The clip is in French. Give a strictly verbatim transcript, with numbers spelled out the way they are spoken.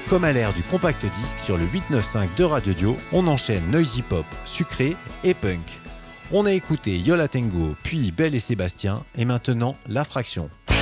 Comme à l'ère du compact disque sur le huit neuf cinq de Radio Dio, on enchaîne noisy pop, sucré et punk. On a écouté Yo La Tengo, puis Belle et Sébastien, et maintenant La Fraction.